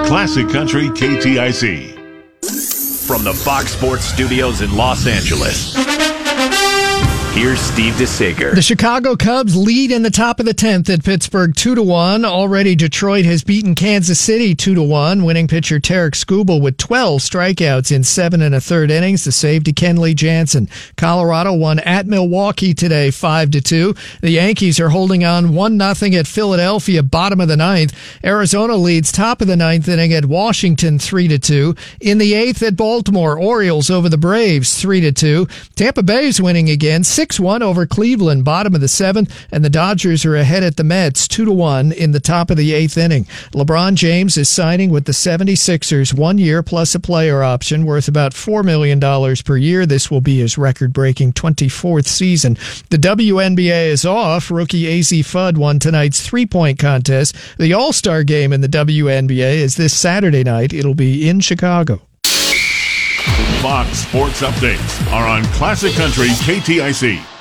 Classic Country KTIC. From the Fox Sports Studios in Los Angeles, here's Steve DeSager. The Chicago Cubs lead in the top of the 10th at Pittsburgh 2-1. Already Detroit has beaten Kansas City 2-1. Winning pitcher Tarek Skubal with 12 strikeouts in 7 1/3 innings. The save to Kenley Jansen. Colorado won at Milwaukee today 5-2. The Yankees are holding on 1-0 at Philadelphia, bottom of the 9th. Arizona leads top of the 9th inning at Washington 3-2. In the 8th at Baltimore, Orioles over the Braves 3-2. Tampa Bay's winning again 6-1 over Cleveland, bottom of the 7th, and the Dodgers are ahead at the Mets 2-1 in the top of the 8th inning. LeBron James is signing with the 76ers 1 year plus a player option worth about $4 million per year. This will be his record-breaking 24th season. The WNBA is off. Rookie AZ Fudd won tonight's three-point contest. The All-Star game in the WNBA is this Saturday night. It'll be in Chicago. Fox Sports Updates are on Classic Country KTIC.